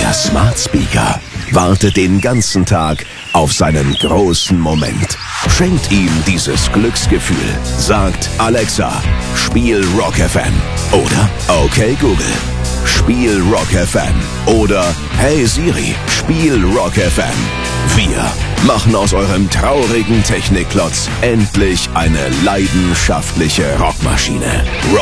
Der Smart Speaker wartet den ganzen Tag auf seinen großen Moment. Schenkt ihm dieses Glücksgefühl. Sagt Alexa, spiel Rock FM. Oder okay Google, spiel Rock FM. Oder hey Siri, spiel Rock FM. Wir machen aus eurem traurigen Technikklotz endlich eine leidenschaftliche Rockmaschine.